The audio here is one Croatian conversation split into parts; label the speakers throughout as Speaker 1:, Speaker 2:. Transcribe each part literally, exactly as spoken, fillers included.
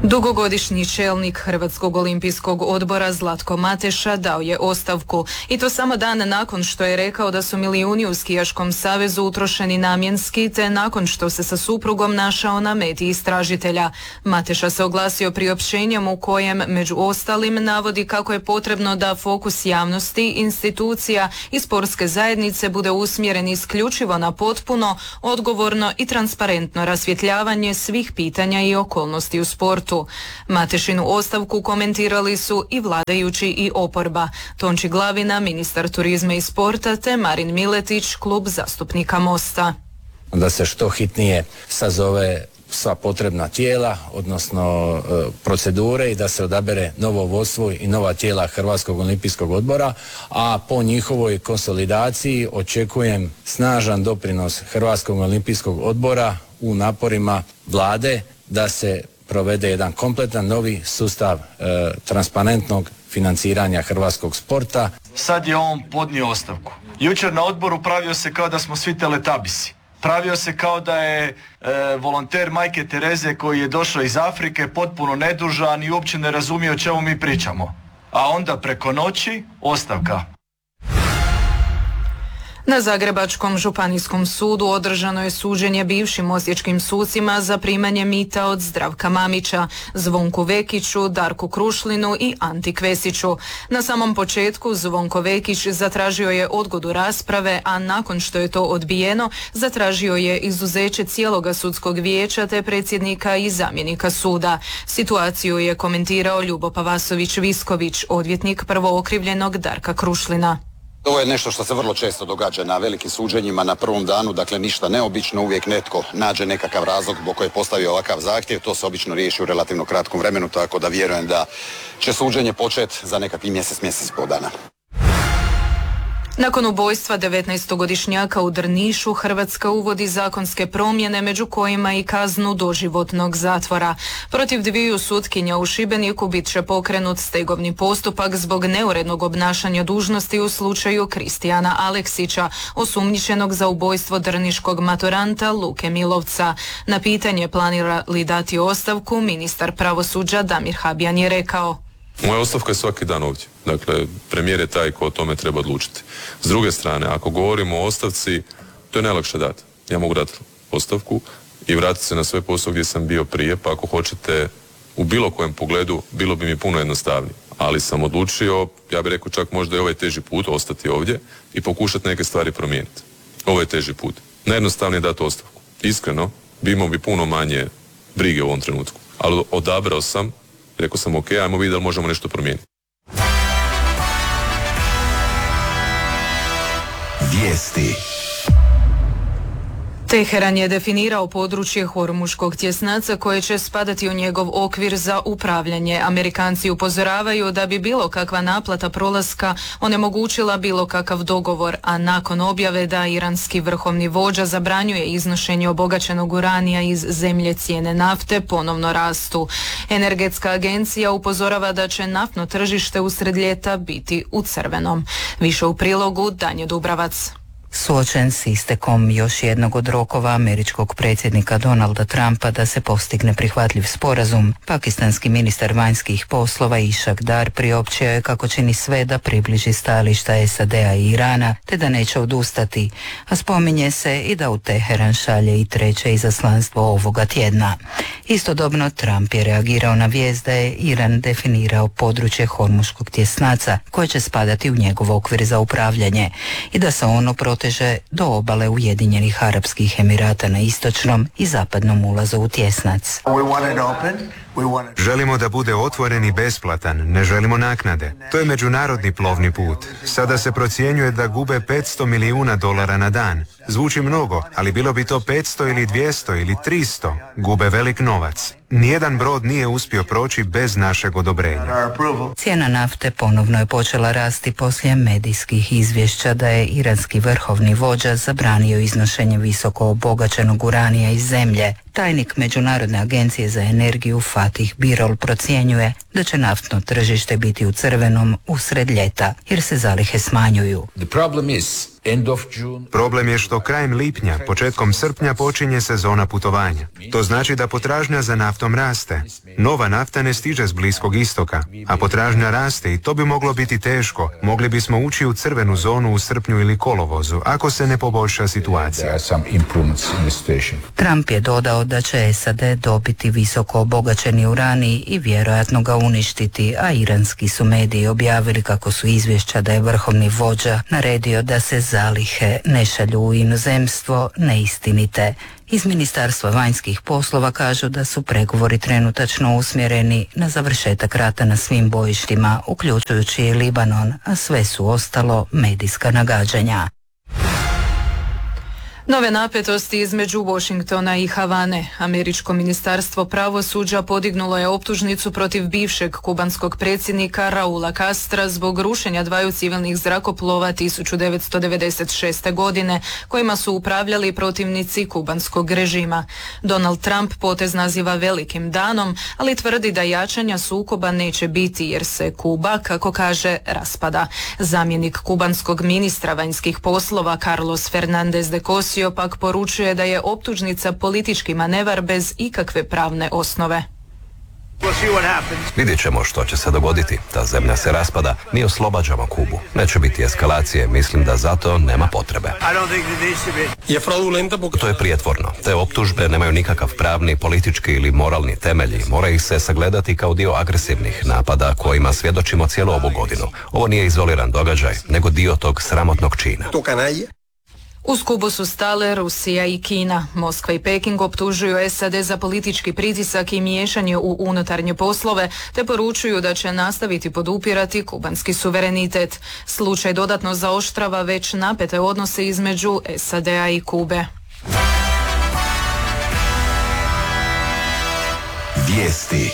Speaker 1: Dugogodišnji čelnik Hrvatskog olimpijskog odbora Zlatko Mateša dao je ostavku i to samo dan nakon što je rekao da su milijuni u skijaškom savezu utrošeni namjenski te nakon što se sa suprugom našao na meti istražitelja. Mateša se oglasio priopćenjem u kojem među ostalim navodi kako je potrebno da fokus javnosti, institucija i sportske zajednice bude usmjeren isključivo na potpuno, odgovorno i transparentno rasvjetljavanje svih pitanja i okolnosti u sportu. Matešinu ostavku komentirali su i vladajući i oporba. Tonči Glavina, ministar turizma i sporta, te Marin Miletić, klub zastupnika Mosta.
Speaker 2: Da se što hitnije sazove sva potrebna tijela, odnosno e, procedure i da se odabere novo vodstvo i nova tijela Hrvatskog olimpijskog odbora, a po njihovoj konsolidaciji očekujem snažan doprinos Hrvatskog olimpijskog odbora u naporima vlade da se provede jedan kompletan novi sustav e, transparentnog financiranja hrvatskog sporta.
Speaker 3: Sad je on podnio ostavku. Jučer na odboru pravio se kao da smo svi teletabisi. Pravio se kao da je e, volonter Majke Tereze koji je došao iz Afrike potpuno nedužan i uopće ne razumije o čemu mi pričamo. A onda preko noći ostavka.
Speaker 1: Na Zagrebačkom županijskom sudu održano je suđenje bivšim osječkim sucima za primanje mita od Zdravka Mamića, Zvonku Vekiću, Darku Krušlinu i Anti Kvesiću. Na samom početku Zvonko Vekić zatražio je odgodu rasprave, a nakon što je to odbijeno, zatražio je izuzeće cijeloga sudskog vijeća te predsjednika i zamjenika suda. Situaciju je komentirao Ljubo Pavasović-Visković, odvjetnik prvookrivljenog Darka Krušlina.
Speaker 4: Ovo je nešto što se vrlo često događa na velikim suđenjima na prvom danu, dakle ništa neobično, uvijek netko nađe nekakav razlog zbog koje je postavio ovakav zahtjev, to se obično riješi u relativno kratkom vremenu, tako da vjerujem da će suđenje početi za nekakvih mjesec, mjesec i pol dana.
Speaker 1: Nakon ubojstva devetnaestogodišnjaka u Drnišu, Hrvatska uvodi zakonske promjene, među kojima i kaznu doživotnog zatvora. Protiv dviju sutkinja u Šibeniku bit će pokrenut stegovni postupak zbog neurednog obnašanja dužnosti u slučaju Kristijana Aleksića, osumnjičenog za ubojstvo drniškog maturanta Luke Milovca. Na pitanje planira li dati ostavku, ministar pravosuđa Damir Habijan je rekao:
Speaker 5: Moja ostavka je svaki dan ovdje. Dakle, premijer je taj ko o tome treba odlučiti. S druge strane, ako govorimo o ostavci, to je najlakše dati. Ja mogu dati ostavku i vratiti se na svoj posao gdje sam bio prije, pa ako hoćete u bilo kojem pogledu, bilo bi mi puno jednostavnije. Ali sam odlučio, ja bih rekao čak možda i ovaj teži put, ostati ovdje i pokušati neke stvari promijeniti. Ovo je teži put. Najjednostavnije je dati ostavku. Iskreno, bi imao bi puno manje brige u ovom trenutku. Ali odabrao sam, rekao sam ok, ajmo vidjeti da li možemo nešto promijeniti.
Speaker 1: Vijesti. Teheran je definirao područje Hormuškog tjesnaca koje će spadati u njegov okvir za upravljanje. Amerikanci upozoravaju da bi bilo kakva naplata prolaska onemogućila bilo kakav dogovor, a nakon objave da iranski vrhovni vođa zabranjuje iznošenje obogaćenog uranija iz zemlje, cijene nafte ponovno rastu. Energetska agencija upozorava da će naftno tržište usred ljeta biti u crvenom. Više u prilogu Danje Dubravac.
Speaker 6: Suočen s istekom još jednog od rokova američkog predsjednika Donalda Trumpa da se postigne prihvatljiv sporazum, pakistanski ministar vanjskih poslova Ishak Dar priopćio je kako čini sve da približi stajališta S A D-a i Irana, te da neće odustati, a spominje se i da u Teheran šalje i treće izaslanstvo ovoga tjedna. Istodobno Trump je reagirao na vijest da je Iran definirao područje Hormuškog tjesnaca koje će spadati u njegov okvir za upravljanje i da se ono protiv do obale Ujedinjenih Arapskih Emirata na istočnom i zapadnom ulazu u tjesnac.
Speaker 7: Želimo da bude otvoren i besplatan, ne želimo naknade. To je međunarodni plovni put. Sada se procjenjuje da gube petsto milijuna dolara na dan. Zvuči mnogo, ali bilo bi to petsto ili dvjesto ili tristo. Gube velik novac. Nijedan brod nije uspio proći bez našeg odobrenja.
Speaker 6: Cijena nafte ponovno je počela rasti poslije medijskih izvješća da je iranski vrhovni vođa zabranio iznošenje visoko obogaćenog uranija iz zemlje. Tajnik Međunarodne agencije za energiju Fatih Birol procjenjuje da će naftno tržište biti u crvenom usred ljeta jer se zalihe smanjuju.
Speaker 8: The problem is
Speaker 7: Problem je što krajem lipnja, početkom srpnja počinje sezona putovanja. To znači da potražnja za naftom raste. Nova nafta ne stiže s Bliskog istoka, a potražnja raste i to bi moglo biti teško. Mogli bismo ući u crvenu zonu u srpnju ili kolovozu, ako se ne poboljša situacija.
Speaker 6: Trump je dodao da će S A D dobiti visoko obogaćeni uranij i vjerojatno ga uništiti, a iranski su mediji objavili kako su izvješća da je vrhovni vođa naredio da se zalihe ne šalju u inozemstvo neistinite. Iz Ministarstva vanjskih poslova kažu da su pregovori trenutačno usmjereni na završetak rata na svim bojištima, uključujući i Libanon, a sve su ostalo medijska nagađanja.
Speaker 1: Nove napetosti između Washingtona i Havane. Američko ministarstvo pravosuđa podignulo je optužnicu protiv bivšeg kubanskog predsjednika Raula Castra zbog rušenja dvaju civilnih zrakoplova tisuću devetsto devedeset šeste. godine kojima su upravljali protivnici kubanskog režima. Donald Trump potez naziva velikim danom, ali tvrdi da jačanja sukoba neće biti jer se Kuba, kako kaže, raspada. Zamjenik kubanskog ministra vanjskih poslova Carlos Fernandez de Cosio pak poručuje da je optužnica politički manevar bez ikakve pravne osnove.
Speaker 8: Vidjet ćemo što će se dogoditi. Ta zemlja se raspada, mi oslobađamo Kubu. Neće biti eskalacije, mislim da zato nema potrebe. To je prijetvorno. Te optužbe nemaju nikakav pravni, politički ili moralni temelji. Mora ih se sagledati kao dio agresivnih napada kojima svjedočimo cijelu ovu godinu. Ovo nije izoliran događaj, nego dio tog sramotnog čina.
Speaker 1: Uz Kubu su stale Rusija i Kina. Moskva i Peking optužuju S A D za politički pritisak i miješanje u unutarnje poslove, te poručuju da će nastaviti podupirati kubanski suverenitet. Slučaj dodatno zaoštrava već napete odnose između S A D-a i Kube.
Speaker 9: Vijesti.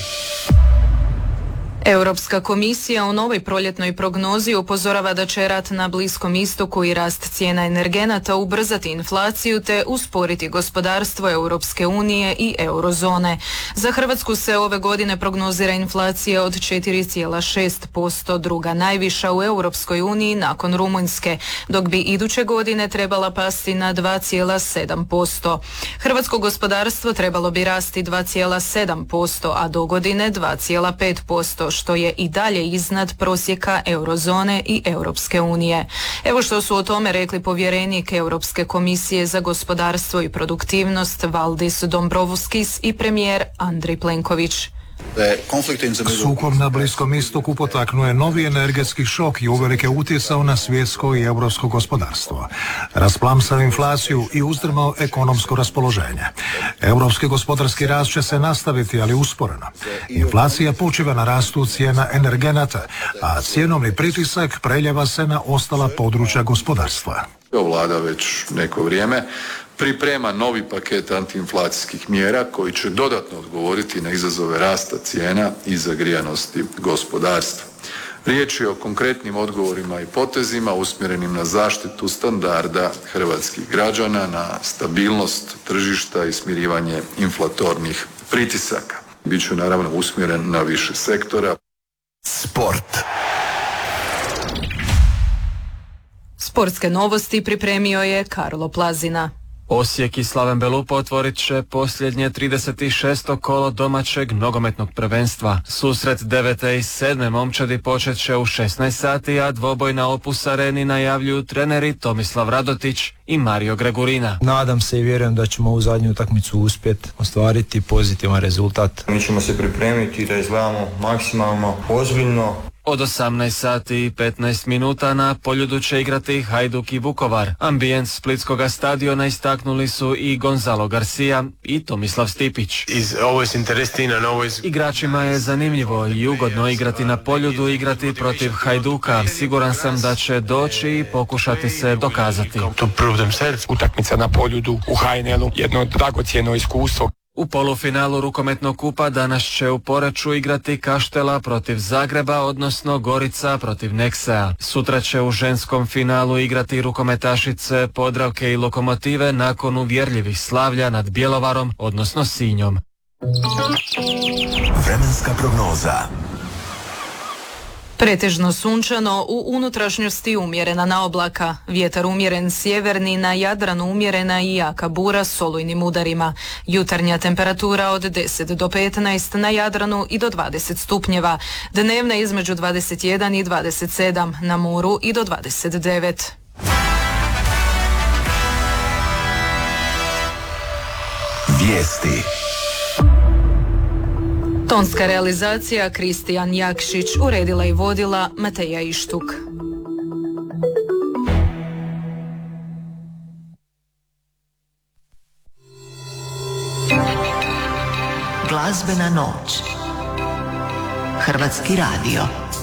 Speaker 1: Europska komisija u novoj proljetnoj prognozi upozorava da će rat na Bliskom istoku i rast cijena energenata ubrzati inflaciju te usporiti gospodarstvo Europske unije i eurozone. Za Hrvatsku se ove godine prognozira inflacija od četiri zarez šest posto, druga najviša u Europskoj uniji nakon Rumunjske, dok bi iduće godine trebala pasti na dva zarez sedam posto. Hrvatsko gospodarstvo trebalo bi rasti dva zarez sedam posto, a do godine dva zarez pet posto, što je i dalje iznad prosjeka eurozone i Europske unije. Evo što su o tome rekli povjerenik Europske komisije za gospodarstvo i produktivnost Valdis Dombrovskis i premijer Andrej Plenković.
Speaker 10: Sukob na Bliskom istoku potaknuo je novi energetski šok i uvelike utjecao na svjetsko i europsko gospodarstvo. Rasplamsao inflaciju i uzdrmao ekonomsko raspoloženje. Europski gospodarski rast će se nastaviti, ali usporeno. Inflacija počiva na rastu cijena energenata, a cjenovni pritisak preljeva se na ostala područja gospodarstva.
Speaker 11: Vlada već neko vrijeme priprema novi paket antiinflacijskih mjera koji će dodatno odgovoriti na izazove rasta cijena i zagrijanosti gospodarstva. Riječ je o konkretnim odgovorima i potezima usmjerenim na zaštitu standarda hrvatskih građana, na stabilnost tržišta i smirivanje inflatornih pritisaka. Biće naravno usmjeren na više sektora.
Speaker 9: Sport.
Speaker 1: Sportske novosti pripremio je Karlo Plazina.
Speaker 12: Osijek i Slaven Belupo otvorit će posljednje trideset šesto kolo domaćeg nogometnog prvenstva. Susret devete i sedme momčadi počet će u šesnaest sati, a dvoboj na Opus Areni najavljuju treneri Tomislav Radotić i Mario Gregurina.
Speaker 13: Nadam se i vjerujem da ćemo u zadnju utakmicu uspjeti ostvariti pozitivan rezultat.
Speaker 14: Mi ćemo se pripremiti da izgledamo maksimalno ozbiljno.
Speaker 12: Od osamnaest sati i petnaest minuta na Poljudu će igrati Hajduk i Vukovar. Ambijent Splitskoga stadiona istaknuli su i Gonzalo Garcia i Tomislav Stipić. Igračima je zanimljivo i ugodno igrati na Poljudu, igrati protiv Hajduka. Siguran sam da će doći i pokušati se dokazati.
Speaker 15: Utakmica na Poljudu u H N L-u, jedno dragocjeno iskustvo.
Speaker 12: U polufinalu rukometnog kupa danas će u Poreču igrati Kaštela protiv Zagreba, odnosno Gorica protiv Neksea. Sutra će u ženskom finalu igrati rukometašice Podravke i Lokomotive nakon uvjerljivih slavlja nad Bjelovarom, odnosno Sinjom.
Speaker 9: Vremenska prognoza.
Speaker 1: Pretežno sunčano, u unutrašnjosti umjerena na oblaka. Vjetar umjeren sjeverni, na Jadranu umjerena i jaka bura s olujnim udarima. Jutarnja temperatura od deset do petnaest, na Jadranu i do dvadeset stupnjeva. Dnevna između dvadeset jedan i dvadeset sedam, na moru i do dvadeset devet.
Speaker 9: Vijesti.
Speaker 1: Tonska realizacija Kristijan Jakšić, uredila i vodila Mateja Ištuk.
Speaker 16: Glazbena noć. Hrvatski radio.